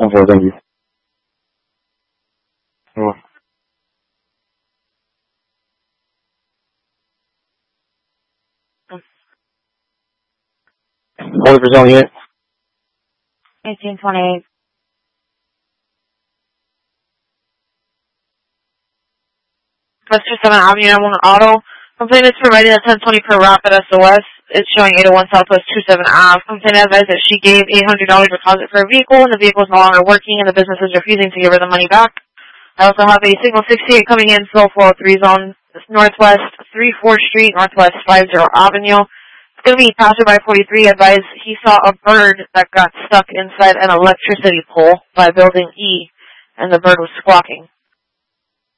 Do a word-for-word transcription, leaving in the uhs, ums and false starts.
Okay, thank you. You're welcome. What was on unit? eighteen twenty-eight. West two seven Avenue, nine one one Auto. Complaint is providing a ten twenty per rapid S O S. It's showing eight oh one Southwest two seven Ave. Complaint advised that she gave eight hundred dollars deposit for a vehicle, and the vehicle is no longer working, and the business is refusing to give her the money back. I also have a signal sixty-eight coming in, flow four oh three zone, Northwest three fourth Street, Northwest five zero Avenue. It's going to be passerby forty-three advised he saw a bird that got stuck inside an electricity pole by building E, and the bird was squawking.